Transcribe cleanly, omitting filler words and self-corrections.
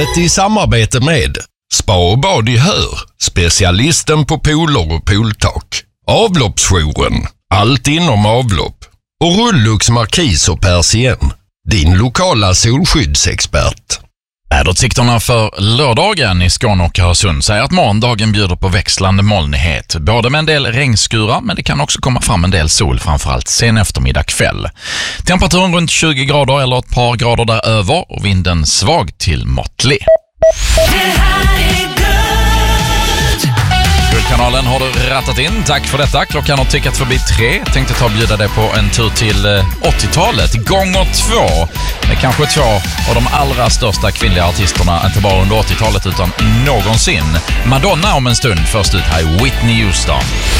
Programmet i samarbete med Spa och bad i Hör, specialisten på pooler och pooltak. Avloppsjouren, allt inom avlopp. Och Rullux Markis och Persien, din lokala solskyddsexpert. Väderutsikterna för lördagen i Skåne och Öresund säger att morgondagen bjuder på växlande molnighet. Både med en del regnskurar, men det kan också komma fram en del sol, framförallt sen eftermiddag kväll. Temperaturen runt 20 grader eller ett par grader däröver och vinden svag till måttlig. Guldkanalen har du rattat in. Tack för detta. Klockan har tickat förbi 3. Tänkte ta och bjuda dig på en tur till 80-talet. Gånger 2. Med kanske 2 av de allra största kvinnliga artisterna, inte bara under 80-talet utan någonsin. Madonna om en stund. Först ut här är Whitney Houston.